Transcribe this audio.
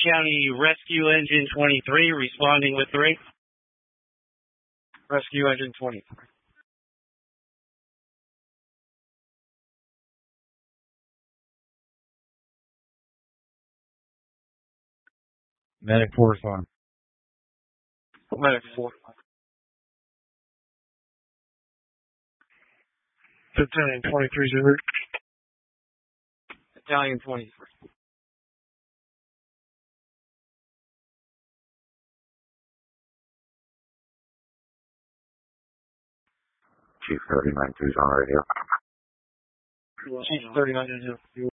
County Rescue Engine 23 responding with 3. Rescue Engine 23. Medic 4 respond. Medic 4. Battalion 23 Zulu. Battalion 23. Chief 39 2's on radio. Chief 39 2's.